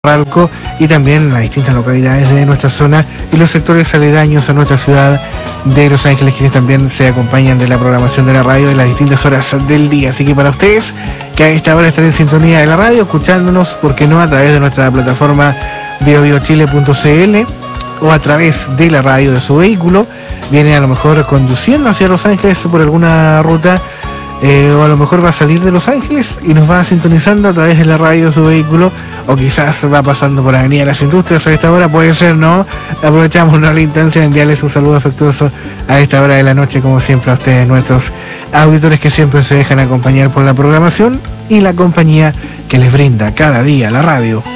Ralco y también las distintas localidades de nuestra zona y los sectores aledaños a nuestra ciudad de Los Ángeles, quienes también se acompañan de la programación de la radio en las distintas horas del día. Así que para ustedes que a esta hora están en sintonía de la radio, escuchándonos, porque no, a través de nuestra plataforma biobiochile.cl o a través de la radio de su vehículo, viene a lo mejor conduciendo hacia Los Ángeles por alguna ruta, o a lo mejor va a salir de Los Ángeles y nos va sintonizando a través de la radio de su vehículo, o quizás va pasando por Avenida Las Industrias a esta hora, puede ser, ¿no? Aprovechamos la instancia de enviarles un saludo afectuoso a esta hora de la noche, como siempre a ustedes, nuestros auditores que siempre se dejan acompañar por la programación y la compañía que les brinda cada día la radio.